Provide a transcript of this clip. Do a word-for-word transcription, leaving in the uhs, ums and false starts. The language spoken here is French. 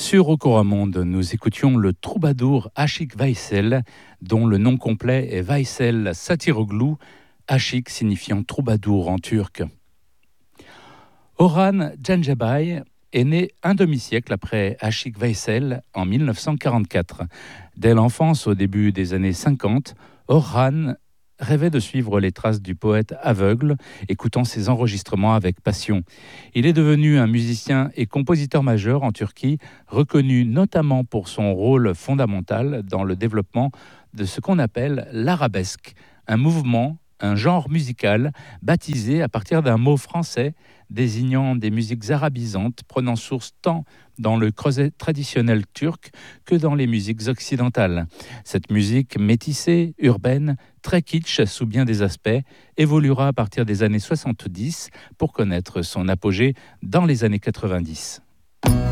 Sur Okoramonde, nous écoutions le troubadour Aşık Veysel, dont le nom complet est Veysel Satiroglu, Aşık signifiant troubadour en turc. Orhan Gencebay est né un demi-siècle après Aşık Veysel en mille neuf cent quarante-quatre. Dès l'enfance, au début des années cinquante, Orhan rêvait de suivre les traces du poète aveugle, écoutant ses enregistrements avec passion. Il est devenu un musicien et compositeur majeur en Turquie, reconnu notamment pour son rôle fondamental dans le développement de ce qu'on appelle l'arabesque, un mouvement, un genre musical baptisé à partir d'un mot français désignant des musiques arabisantes prenant source tant dans le creuset traditionnel turc que dans les musiques occidentales. Cette musique métissée, urbaine, très kitsch sous bien des aspects, évoluera à partir des années soixante-dix pour connaître son apogée dans les années quatre-vingt-dix.